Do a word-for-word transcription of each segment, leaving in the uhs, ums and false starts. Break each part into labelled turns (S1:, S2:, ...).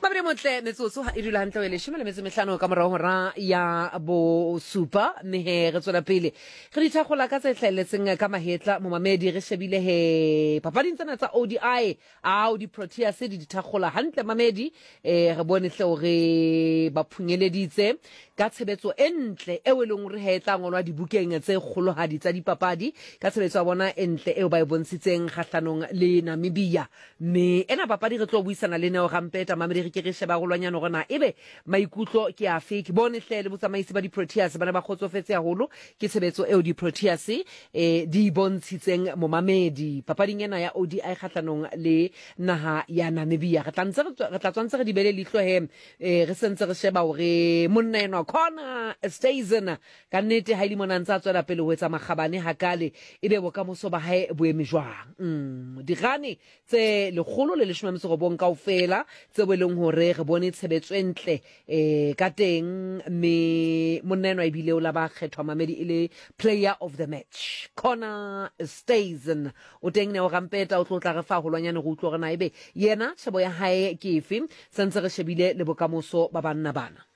S1: Mabere motle metsotso ha idula hantle le shome le metse mehlano ka morao hora ya bo super mehe re tswela pele re di thagola ka tse hleletseng ka mahetla mo mamedi re shebile he papading tsena tsa O D I a o di Proteas di di thagola hantle mamedi eh re bone hle hore ba phunyeleditse ka tshebetso entle e weleng re hetla ngolwa dibukeng tse kgolohadi tsa dipapadi ka tshebetso ya bona entle e ba e bontshitseng khahlanong le Namibia me ena papadi re tlo buisana le neo gampeta mamedi re ke re sheba golwanyana gona ebe maikutlo ke a fake bone hle le botsamaisi ba di Proteas bana ba khotsofetse haholo ke tshebetso eo di Proteas eh di bontshitseng mo mamedi papading ena ya O D I khahlanong le naha ya Namibia re tla ntse re tla tswantse re di bele litlo he eh re sentse re sheba hore monna eno Connor Stayson ka nnete ha ile mona ntse a tswela pele ho etsa magabane hakale ebe bo ka moso ba hae boemi jwang mm digane tse legolo le leshome mse go bonka ofela tse boleng hore re bone tshebetso entle eh ka teng me monna eno a ibile o la ba kgethwa mamedi ile player of the match Connor Stayson o teng ne o gampeta o tlotla re fa holwanyane go utlwa rena ebe yena tshebo ya hae ke efe sentse re shebile le bokamoso ba banna bana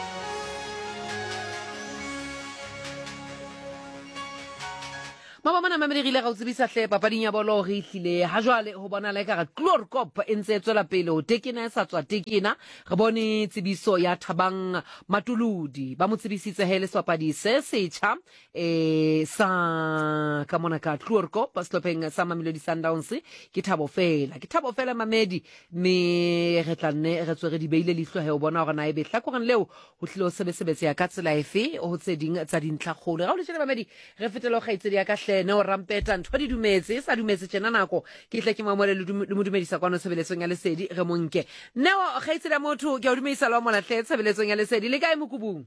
S1: Mama mana mamedi rile ga o tsebisa hle papading ya bolo re ihlile ha jwale ho bona le ka ga Glory Cup e ntse tswela pele o tekena sa tswa tekena re bone tsebiso ya Thabang Matuludi ba mo tsebisitse hele swapadi se setjha eh sa ka mona ka Glory Cup ba slopeng sa Mamelodi Sundowns ke Thabo fela ke Thabo fela mamedi me re tla nne re tswere di beile lihlo he o bona hore na e be hlakoreng leo ho tlilo sebesebetse ya ka tsela efe o tseding tsa dintlha kholo ga o le tshela mamedi re fetelo kgaitsedi ya ka ne o rampeta ntho di dumetse sa dumetse tjena nako ke tle ke mamole le modumedisa kwano sebeletsong ya lesedi re monke neo kgaitsedi motho ke o dumedisa la mo lahle sebeletsong ya lesedi le kae mokubung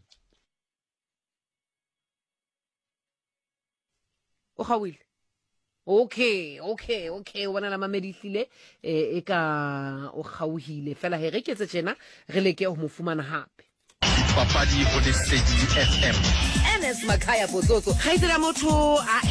S1: o gawile Okay, okay, okay. Wana la mamedi hlile e ka o gauhile fela he re ketse tjena re leke ho mo fumana hape
S2: Papadi ho Lesedi F M
S1: N S Makaya Botsotso kgaitsedi motho a